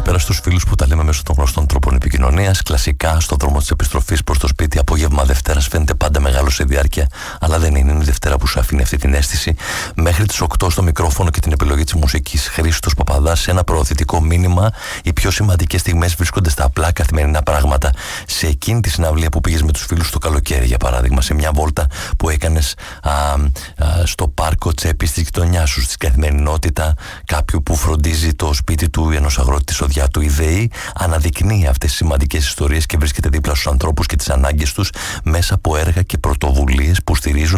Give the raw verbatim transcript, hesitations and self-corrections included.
Καλησπέρα στους φίλους που τα λέμε μέσω των γνωστών τρόπων επικοινωνίας. Κλασικά, στο δρόμο της επιστροφής προς το σπίτι, απόγευμα Δευτέρας φαίνεται πάντα μεγάλο σε διάρκεια, αλλά δεν είναι. Είναι η Δευτέρα που σου αφήνει αυτή την αίσθηση. Μέχρι τις οκτώ στο μικρόφωνο και την επιλογή της μουσικής, Χρήστος Παπαδάς, σε ένα προωθητικό μήνυμα. Οι πιο σημαντικές στιγμές βρίσκονται στα απλά καθημερινά πράγματα. Σε εκείνη τη συναυλία που πήγες με τους φίλους το καλοκαίρι, για παράδειγμα, σε μια βόλτα που έκανες α, α, στο πάρκο τσέπης της γειτονιάς σου, στη καθημερινότητα κάποιου που φροντίζει το σπίτι του ή ενός αγρότη της οδειά του. Η ΔΕΗ αναδεικνύει αυτές τις σημαντικές ιστορίες και βρίσκεται δίπλα στους ανθρώπους και τις ανάγκες τους μέσα από έργα και πρωτοβουλίες που στηρίζουν